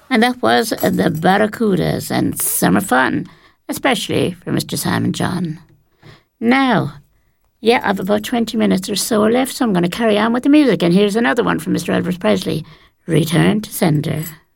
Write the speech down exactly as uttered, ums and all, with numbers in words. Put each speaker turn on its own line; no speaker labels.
And that was the Barracudas and Summer Fun, especially for Mister Simon John. Now, yeah, I've about twenty minutes or so left, so I'm going to carry on with the music. And here's another one from Mister Elvis Presley, Return to Sender.